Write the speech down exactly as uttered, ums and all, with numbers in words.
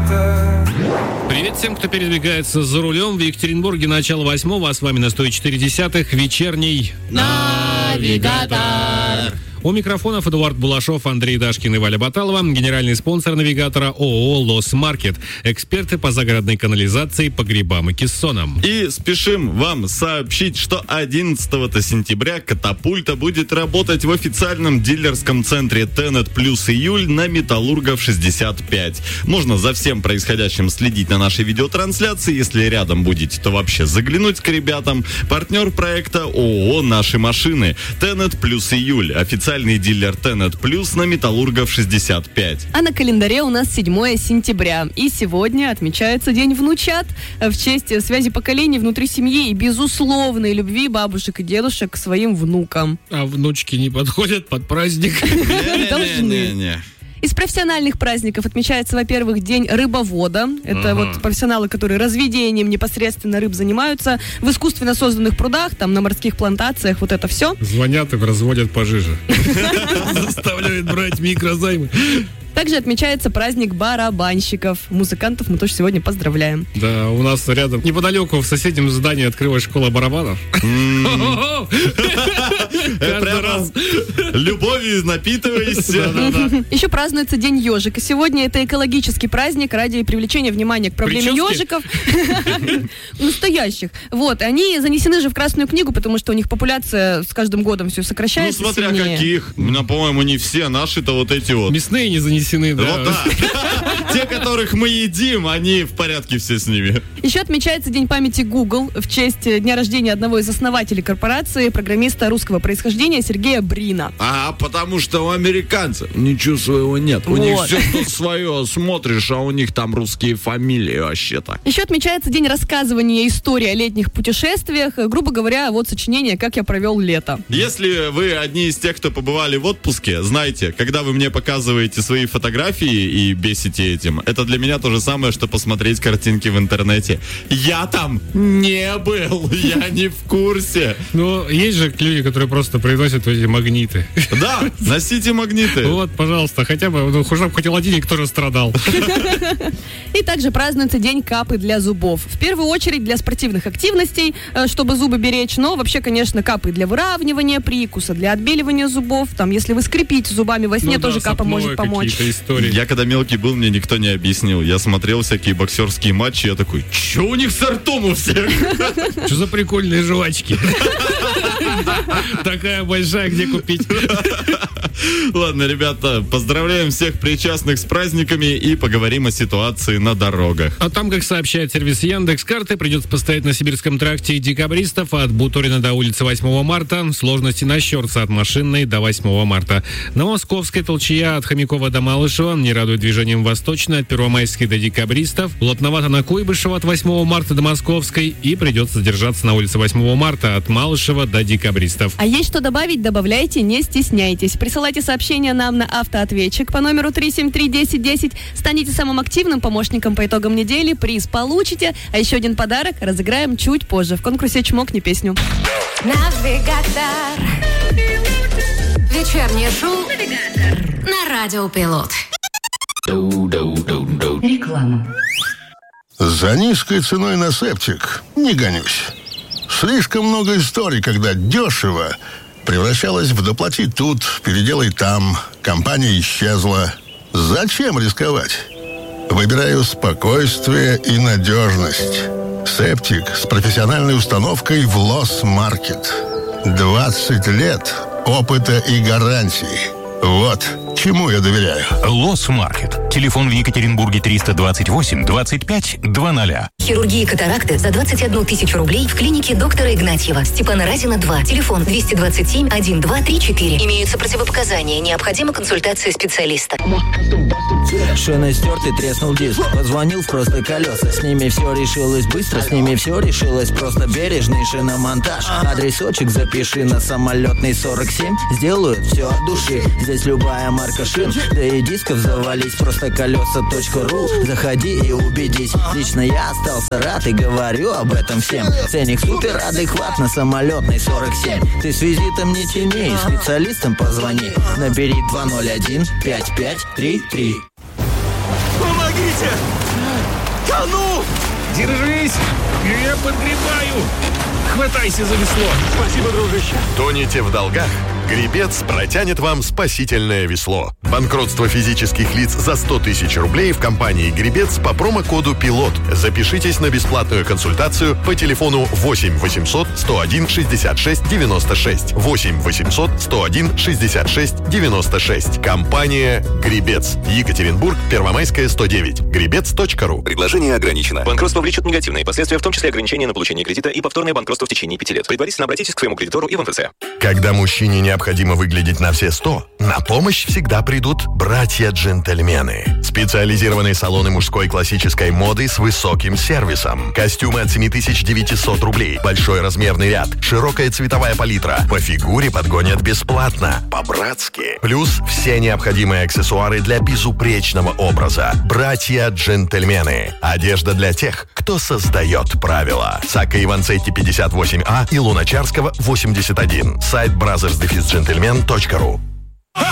Привет всем, кто передвигается за рулем. В Екатеринбурге начало восьмого, а с вами на сто четыре десятых вечерний Навигатор. У микрофонов Эдуард Булашов, Андрей Дашкин и Валя Баталова. Генеральный спонсор навигатора ООО «Лос Маркет». Эксперты по загородной канализации, погребам и кессонам. И спешим вам сообщить, что одиннадцатого сентября «Катапульта» будет работать в официальном дилерском центре Тенет плюс июль на Металлургов шестьдесят пять. Можно за всем происходящим следить на нашей видеотрансляции. Если рядом будете, то вообще заглянуть к ребятам. Партнер проекта ООО «Наши машины». Тенет плюс июль. Официальный Официальный дилер Тенет Плюс на Металлургов шестьдесят пять. А на календаре у нас седьмого сентября. И сегодня отмечается День внучат в честь связи поколений внутри семьи и безусловной любви бабушек и дедушек к своим внукам. А внучки не подходят под праздник? Должны. Из профессиональных праздников отмечается, во-первых, День рыбовода. Это ага. вот профессионалы, которые разведением непосредственно рыб занимаются в искусственно созданных прудах, там на морских плантациях, вот это все. Звонят и разводят пожиже. Заставляют брать микрозаймы. Также отмечается праздник барабанщиков. Музыкантов мы тоже сегодня поздравляем. Да, у нас рядом, неподалеку, в соседнем здании открылась школа барабанов. Каждый раз любовью напитывайся. Еще празднуется День ежика. Сегодня это экологический праздник ради привлечения внимания к проблеме ежиков. Настоящих. Вот, они занесены же в Красную книгу, потому что у них популяция с каждым годом все сокращается. Ну, смотря каких. По-моему, не все. Наши-то вот эти вот. Мясные не занесены. Да. Вот да. Те, которых мы едим, они в порядке все с ними. Еще отмечается День памяти Google в честь дня рождения одного из основателей корпорации, программиста русского происхождения Сергея Брина. А, потому что у американцев ничего своего нет. У вот. них все что свое смотришь, а у них там русские фамилии вообще-то. Еще отмечается День рассказывания истории о летних путешествиях. Грубо говоря, вот сочинение «Как я провел лето». Если вы одни из тех, кто побывали в отпуске, знайте, когда вы мне показываете свои фотографии и бесите этим, это для меня то же самое, что посмотреть картинки в интернете. Я там не был, я не в курсе. Ну, есть же люди, которые просто приносят эти магниты. Да, носите магниты. Вот, пожалуйста, хотя бы, ну, чтобы хоть холодильник тоже страдал. И также празднуется День капы для зубов. В первую очередь для спортивных активностей, чтобы зубы беречь, но вообще, конечно, капы для выравнивания прикуса, для отбеливания зубов. Там, если вы скрипите зубами во сне, ну, тоже да, капа может помочь. Истории. Я когда мелкий был, мне никто не объяснил. Я смотрел всякие боксерские матчи, я такой, чё у них с ртом у всех? Что за прикольные жвачки? Такая большая, где купить? Ладно, ребята, поздравляем всех причастных с праздниками и поговорим о ситуации на дорогах. А там, как сообщает сервис Яндекс.Карты, придется постоять на Сибирском тракте Декабристов от Буторина до улицы восьмого марта. Сложности на Щерца от Машинной до восьмого марта. На Московской толчья от Хомякова до Малышева не радует движением Восточной от Первомайской до Декабристов. Плотновато на Куйбышева от восьмого марта до Московской. И придется задержаться на улице восьмого марта от Малышева до Декабристов. А есть что добавить? Добавляйте, не стесняйтесь. Присылайте сообщения нам на автоответчик по номеру три семь три десять десять. Станете самым активным помощником по итогам недели. Приз получите. А еще один подарок разыграем чуть позже в конкурсе «Чмокни песню». Навигатор. Вечернее шоу на Радио Пилот. Реклама. За низкой ценой на септик не гонюсь. Слишком много историй, когда дешево превращалось в «доплати тут, переделай там», компания исчезла. Зачем рисковать? Выбираю спокойствие и надежность. Септик с профессиональной установкой в Лос Маркет. двадцать лет опыта и гарантий. Вот чему я доверяю. Лос Маркет. Телефон в Екатеринбурге триста двадцать восемь двадцать пять двадцать. Хирургия катаракты за двадцать одну тысячу рублей в клинике доктора Игнатьева. Степана Разина, два. Телефон двести двадцать семь один два три четыре. Имеются противопоказания. Необходима консультация специалиста. Шины стерты, треснул диск. Позвонил в просто колеса. С ними все решилось быстро, с ними все решилось просто. Бережный шиномонтаж. Адресочек запиши на Самолетный сорок семь. Сделают все от души. Здесь любая марка шин. Да и дисков завались. Просто колеса точка ру. Заходи и убедись. Лично я остался рад и говорю об этом всем. Ценник супер адекват на Самолетный сорок семь. Ты с визитом не тяни, специалистам позвони. Набери два ноль один пять пять три три. Помогите! А ну! Держись! Я подгребаю! Хватайся за весло! Спасибо, дружище. Тонете в долгах? Гребец протянет вам спасительное весло. Банкротство физических лиц за сто тысяч рублей в компании «Гребец» по промокоду «Пилот». Запишитесь на бесплатную консультацию по телефону восемь восемьсот сто один шестьдесят шесть девяносто шесть. восемь восемьсот сто один шестьдесят шесть девяносто шесть. Компания «Гребец». Екатеринбург, Первомайская, сто девять. гребец точка ру. Предложение ограничено. Банкротство влечет негативные последствия, в том числе ограничение на получение кредита и повторное банкротство в течение пяти лет. Предварительно обратитесь к своему кредитору и в эн эф цэ. Когда мужчине необходимо выглядеть на все сто, на помощь всегда придут братья-джентльмены. Специализированные салоны мужской классической моды с высоким сервисом. Костюмы от семь тысяч девятьсот рублей. Большой размерный ряд. Широкая цветовая палитра. По фигуре подгонят бесплатно. По-братски. Плюс все необходимые аксессуары для безупречного образа. Братья-джентльмены. Одежда для тех, кто создает правила. Сакко Иванцетти пятьдесят восемь А и Луначарского восемьдесят один. Сайт бразерс дефис джентльмен точка ру.